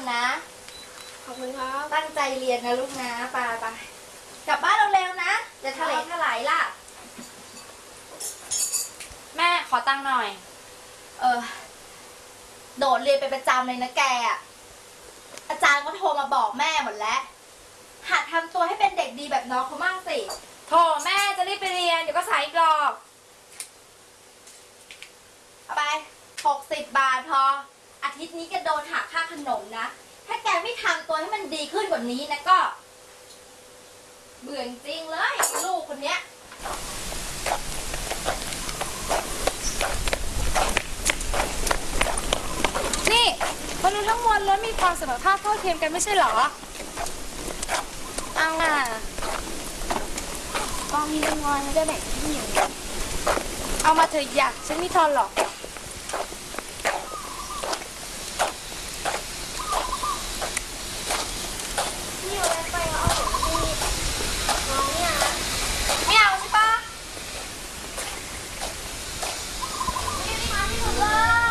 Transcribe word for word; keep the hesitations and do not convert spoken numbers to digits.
นะขอบคุณครับตั้งใจเรียนนะลูกนะไปไปกลับบ้านเร็วๆนะจะทะเลทลายล่ะแม่ขอตังค์หน่อยเออโดดเรียนเป็นประจำเลยนะแกอะอาจารย์ก็โทรมาบอกแม่หมดแล้วหัดทำตัวให้เป็นเด็กดีแบบน้องเขามั่งสิโถแม่จะรีบไปเรียนเดี๋ยวก็สายอีกรอบเอาไปหกสิบบาทพออาทิตย์นี้แกโดนหักค่าขนมนะถ้าแกไม่ทำตัวให้มันดีขึ้นกว่านี้นะก็เบื่อจริงเลยลูกคนเนี้ยนี่มนุษย์ทั้งมวลล้วนมีความเสมอภาคเท่าเทียมกันไม่ใช่เหรอเอาอ่ะกองมีเงินงอนจะแบ่งที่อยู่เอามาเถอะอยากฉันไม่ทอนหรอก